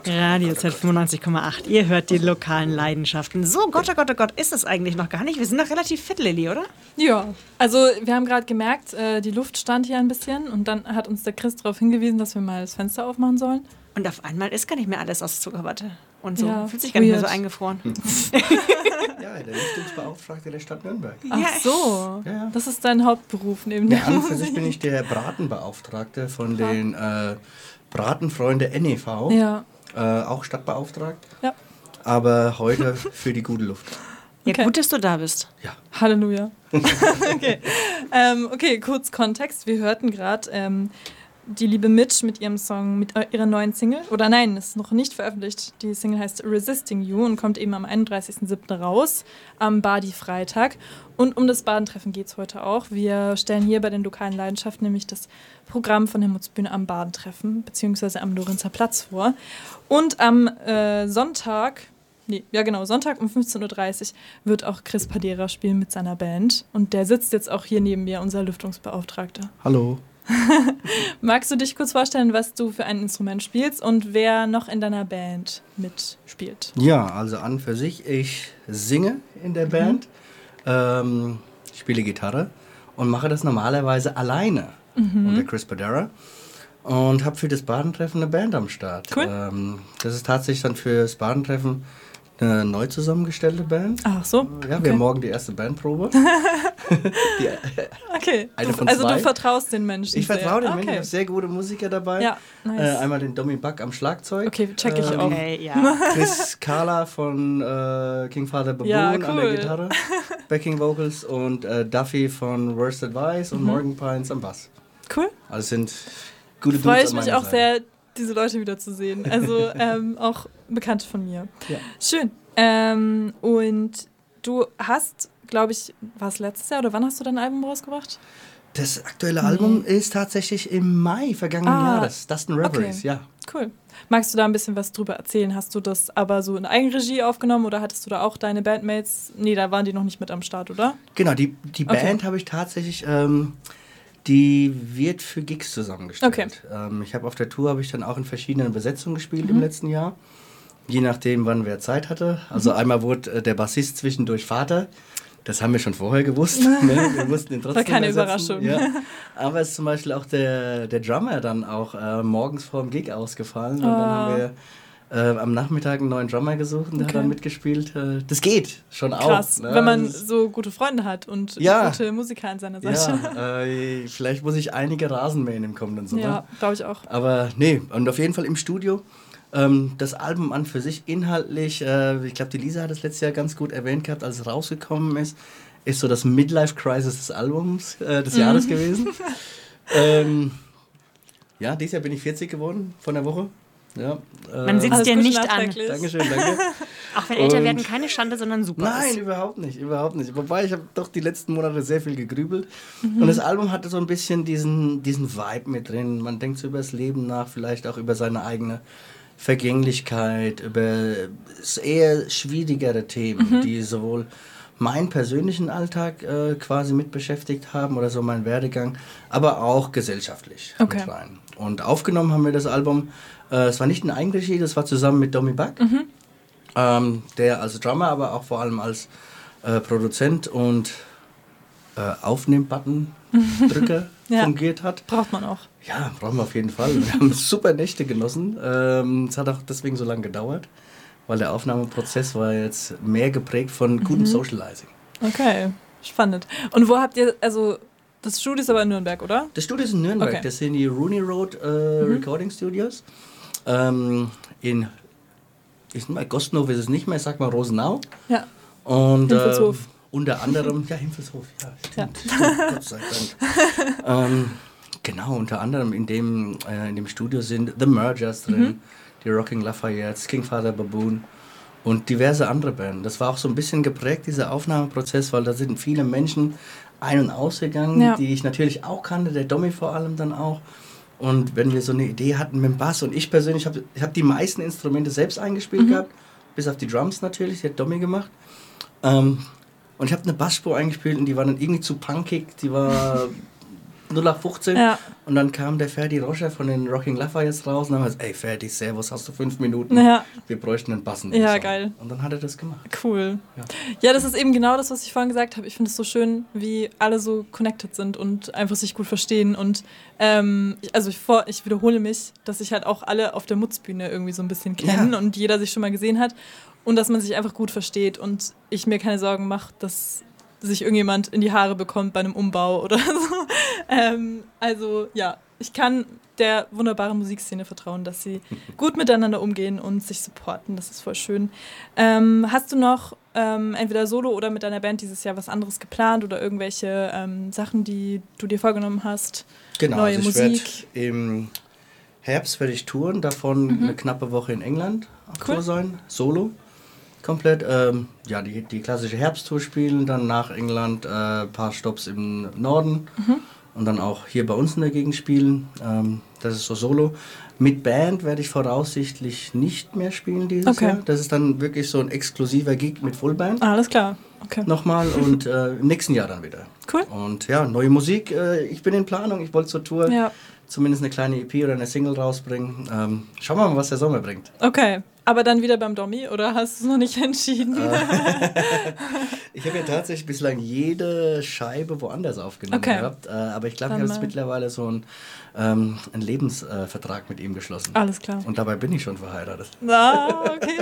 Radio Z95,8. Ihr hört die lokalen Leidenschaften. So, Gott, oh Gott, ist es eigentlich noch gar nicht. Wir sind noch relativ fit, Lilly, oder? Ja, also wir haben gerade gemerkt, die Luft stand hier ein bisschen und dann hat uns der Chris darauf hingewiesen, dass wir mal das Fenster aufmachen sollen. Und auf einmal ist gar nicht mehr alles aus Zuckerwatte. Und so Ja, fühlt sich gar nicht mehr so weird. eingefroren. Ja, der Lüftungsbeauftragte der Stadt Nürnberg. Ach so, Ja. das ist dein Hauptberuf neben Ja, der an und für Musik. sich bin ich der Bratenbeauftragte von den Bratenfreunde NEV. Ja. Auch stadtbeauftragt. Ja. Aber heute für die gute Luft. Ja, Okay. gut, dass du da bist. Ja. Halleluja. Okay, kurz Kontext. Wir hörten gerade die liebe Mitch mit ihrem Song, mit ihrer neuen Single. Oder nein, ist noch nicht veröffentlicht. Die Single heißt Resisting You und kommt eben am 31.07. raus, am Badi-Freitag. Und um das Badentreffen geht es heute auch. Wir stellen hier bei den lokalen Leidenschaften nämlich das Programm von der Mutzbühne am Badentreffen, beziehungsweise am Lorenzer Platz vor. Und am Sonntag um 15.30 Uhr wird auch Chris Padera spielen mit seiner Band. Und der sitzt jetzt auch hier neben mir, unser Lüftungsbeauftragter. Hallo. Magst du dich kurz vorstellen, was du für ein Instrument spielst und wer noch in deiner Band mitspielt? Ja, also an für sich, ich singe in der Band, spiele Gitarre und mache das normalerweise alleine unter Chris Padera und habe für das Badentreffen eine Band am Start. Cool. Das ist tatsächlich dann für das Badentreffen eine neu zusammengestellte Band. Ach so. Ja, wir haben morgen die erste Bandprobe. Okay. Eine von Also zwei. du vertraust den Menschen Ich vertraue den sehr. Menschen, ich habe sehr gute Musiker dabei. Ja, nice. Einmal den Domi Buck am Schlagzeug. Okay, check ich auch. Okay, ja. Chris Kala von King Father Baboon Ja, an der cool. Gitarre, Backing Vocals und Duffy von Worst Advice und Morgan Pines am Bass. Cool. Also sind gute Freue Dudes ich an mich meiner auch Seite. sehr, diese Leute wieder zu sehen. Also auch Bekannte von mir. Ja. Schön. Und du hast, glaube ich, war es letztes Jahr oder wann hast du dein Album rausgebracht? Das aktuelle Album ist tatsächlich im Mai vergangenen Jahres. Dustin Reveries, okay. ja. Cool. Magst du da ein bisschen was drüber erzählen? Hast du das aber so in Eigenregie aufgenommen oder hattest du da auch deine Bandmates? Nee, da waren die noch nicht mit am Start, oder? Genau, die Band habe ich tatsächlich, die wird für Gigs zusammengestellt. Okay. Ich habe auf der Tour habe ich dann auch in verschiedenen Besetzungen gespielt im letzten Jahr. Je nachdem, wann wer Zeit hatte. Also einmal wurde der Bassist zwischendurch Vater. Das haben wir schon vorher gewusst. Ne? Wir mussten ihn trotzdem War keine ersetzen. Überraschung. Ja. Aber es ist zum Beispiel auch der Drummer dann auch morgens vor dem Gig ausgefallen. Und dann haben wir am Nachmittag einen neuen Drummer gesucht und der hat dann mitgespielt. Das geht schon auch. Krass, Ne? wenn man Das- so gute Freunde hat und Ja. gute Musiker an seiner Seite. Ja, vielleicht muss ich einige Rasenmähen im kommenden Sommer. Ja, glaube ich auch. Aber nee, und auf jeden Fall im Studio. Das Album an für sich inhaltlich, ich glaube, die Lisa hat es letztes Jahr ganz gut erwähnt gehabt, als es rausgekommen ist so das Midlife-Crisis des Albums des Jahres gewesen. Ja, dieses Jahr bin ich 40 geworden von der Woche. Ja, Man sieht es Alles dir Gute nicht an. nachträglich. Dankeschön, danke. Auch wenn älter Und- werden keine Schande, sondern super Nein, ist. überhaupt nicht, überhaupt nicht. Wobei, ich habe doch die letzten Monate sehr viel gegrübelt. Und das Album hatte so ein bisschen diesen Vibe mit drin. Man denkt so über das Leben nach, vielleicht auch über seine eigene Vergänglichkeit, über eher schwierigere Themen, die sowohl meinen persönlichen Alltag quasi mit beschäftigt haben oder so meinen Werdegang, aber auch gesellschaftlich Okay. mit rein. Und aufgenommen haben wir das Album, es war nicht in Eigenregie, das war zusammen mit Domi Buck, der als Drummer, aber auch vor allem als Produzent und Aufnehm-Button-Drücker Ja. fungiert hat. Braucht man auch. Ja, brauchen wir auf jeden Fall. Wir haben super Nächte genossen. Es hat auch deswegen so lange gedauert, weil der Aufnahmeprozess war jetzt mehr geprägt von gutem Socializing. Okay, spannend. Und wo habt ihr, also das Studio ist aber in Nürnberg, oder? Das Studio ist in Nürnberg, Okay. das sind die Rooney Road Recording Studios. In Gostnow ist es nicht mehr, ich sag mal Rosenau. Ja. Und Himpelshof. unter anderem, ja, Himpelshof, ja, stimmt, Gott sei Dank. Genau, unter anderem in dem Studio sind The Mergers drin, die Rocking Lafayettes, King Father Baboon und diverse andere Bands. Das war auch so ein bisschen geprägt, dieser Aufnahmeprozess, weil da sind viele Menschen ein- und ausgegangen, Ja. die ich natürlich auch kannte, der Domi vor allem dann auch. Und wenn wir so eine Idee hatten mit dem Bass und ich persönlich ich hab die meisten Instrumente selbst eingespielt gehabt, bis auf die Drums natürlich, die hat Domi gemacht. Und ich habe eine Bassspur eingespielt und die war dann irgendwie zu punkig, die war 0815. Ja. Und dann kam der Ferdi Roscher von den Rocking Lafayette raus und dann haben wir gesagt, ey Ferdi, servus, hast du 5 Minuten? Ja. Wir bräuchten einen Bassen. Ja, geil. Und dann hat er das gemacht. Cool. Ja. Ja, das ist eben genau das, was ich vorhin gesagt habe. Ich finde es so schön, wie alle so connected sind und einfach sich gut verstehen. Und ich wiederhole mich, dass sich halt auch alle auf der Mutzbühne irgendwie so ein bisschen kennen und jeder sich schon mal gesehen hat. Und dass man sich einfach gut versteht und ich mir keine Sorgen mache, dass sich irgendjemand in die Haare bekommt bei einem Umbau oder so. Ich kann der wunderbaren Musikszene vertrauen, dass sie gut miteinander umgehen und sich supporten. Das ist voll schön. Hast du noch entweder solo oder mit deiner Band dieses Jahr was anderes geplant oder irgendwelche Sachen, die du dir vorgenommen hast? Genau, Neue also Musik? im Herbst werde ich touren, davon eine knappe Woche in England auf Tour sein, solo. Komplett, die klassische Herbsttour spielen, dann nach England ein paar Stops im Norden und dann auch hier bei uns in der Gegend spielen. Das ist so solo. Mit Band werde ich voraussichtlich nicht mehr spielen dieses Jahr. Das ist dann wirklich so ein exklusiver Gig mit Fullband. Alles klar, okay. Nochmal und im nächsten Jahr dann wieder. Cool. Und ja, neue Musik. Ich bin in Planung, ich wollte zur Tour zumindest eine kleine EP oder eine Single rausbringen. Schauen wir mal, was der Sommer bringt. Okay. Aber dann wieder beim Domi oder hast du es noch nicht entschieden? Ich habe ja tatsächlich bislang jede Scheibe woanders aufgenommen gehabt. Aber ich glaube, ich habe jetzt mittlerweile so einen Lebensvertrag mit ihm geschlossen. Alles klar. Und dabei bin ich schon verheiratet. Okay.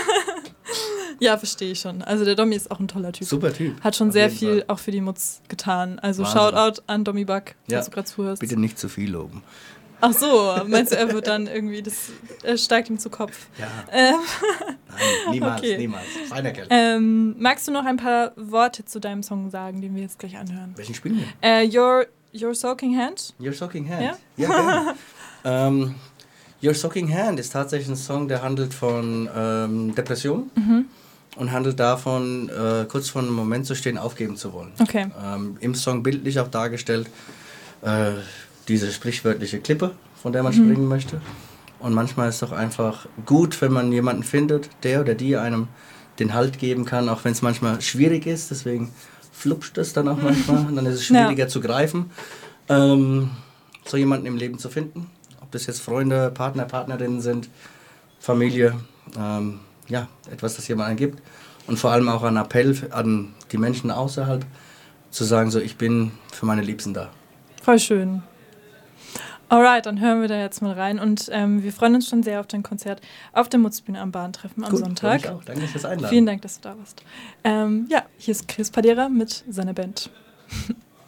Ja, verstehe ich schon. Also der Domi ist auch ein toller Typ. Super Typ. Hat schon sehr viel auch für die Mutz getan. Also Wahnsinn. Shoutout an Domi Buck, falls du gerade zuhörst. Bitte nicht zu viel loben. Ach so, meinst du, er wird dann irgendwie, das steigt ihm zu Kopf? Ja. Nein, niemals, Okay. niemals. Feiner Kerl. Magst du noch ein paar Worte zu deinem Song sagen, den wir jetzt gleich anhören? Welchen spielen wir? Your Soaking Hand? Your Soaking Hand. Ja? Ja, gerne. Your Soaking Hand ist tatsächlich ein Song, der handelt von Depression und handelt davon, kurz vor einem Moment zu stehen, aufgeben zu wollen. Okay. Im Song bildlich auch dargestellt, diese sprichwörtliche Klippe, von der man springen möchte. Und manchmal ist es doch einfach gut, wenn man jemanden findet, der oder die einem den Halt geben kann, auch wenn es manchmal schwierig ist. Deswegen flupscht es dann auch manchmal. Und dann ist es schwieriger zu greifen, so jemanden im Leben zu finden. Ob das jetzt Freunde, Partner, Partnerinnen sind, Familie, etwas, das jemand gibt. Und vor allem auch ein Appell an die Menschen außerhalb, zu sagen, so, ich bin für meine Liebsten da. Voll schön. Alright, dann hören wir da jetzt mal rein und wir freuen uns schon sehr auf dein Konzert auf der Mutzbühne am Bahntreffen am Sonntag. Ich auch. Danke fürs Einladen. Vielen Dank, dass du da warst. Hier ist Chris Padera mit seiner Band.